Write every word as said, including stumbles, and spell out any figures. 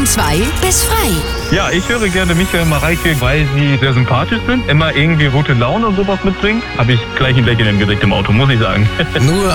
von zwei bis frei. Ja, ich höre gerne Michael und Mareike, weil sie sehr sympathisch sind, immer irgendwie gute Laune und sowas mitbringen. Habe ich gleich ein Lächeln im Gesicht im Auto, muss ich sagen. Nur